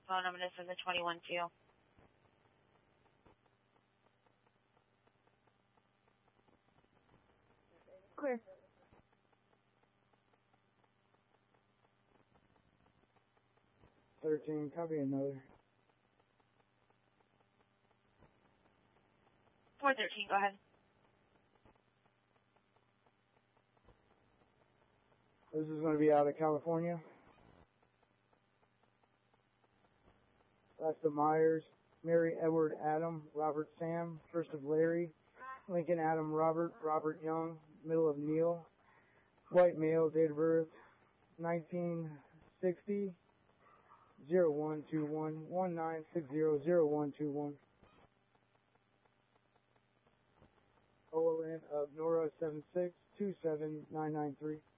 phone. I'm going to send the 21 to you. Clear. Copy another. 413, go ahead. This is going to be out of California. Last of Myers, Mary Edward Adam, Robert Sam, first of Larry, Lincoln Adam Robert, Robert Young, middle of Neil, white male, date of birth 1960, 0121, 19600121. OLN of Nora 7627993.